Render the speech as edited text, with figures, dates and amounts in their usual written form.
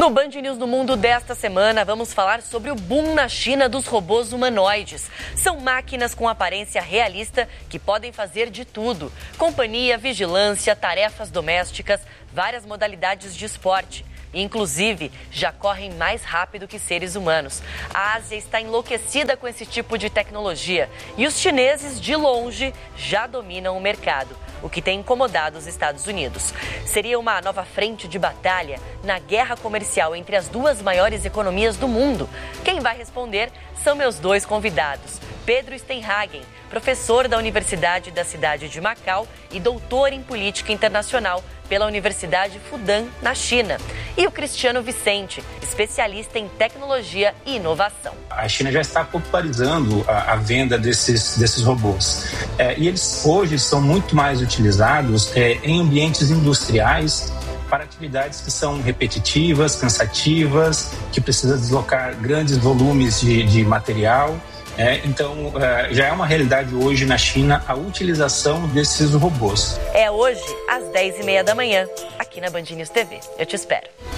No Band News do Mundo desta semana, vamos falar sobre o boom na China dos robôs humanoides. São máquinas com aparência realista que podem fazer de tudo: companhia, vigilância, tarefas domésticas, várias modalidades de esporte. Inclusive, já correm mais rápido que seres humanos. A Ásia está enlouquecida com esse tipo de tecnologia e os chineses, de longe, já dominam o mercado, o que tem incomodado os Estados Unidos. Seria uma nova frente de batalha na guerra comercial entre as duas maiores economias do mundo. Quem vai responder são meus dois convidados. Pedro Steenhagen, professor da Universidade da cidade de Macau e doutor em política internacional pela Universidade Fudan, na China. E o Cristiano Vicente, especialista em tecnologia e inovação. A China já está popularizando a venda desses robôs. E eles hoje são muito mais utilizados em ambientes industriais para atividades que são repetitivas, cansativas, que precisam deslocar grandes volumes de material. Então, já é uma realidade hoje na China a utilização desses robôs. É hoje, às 10h30 da manhã, aqui na Band News TV. Eu te espero.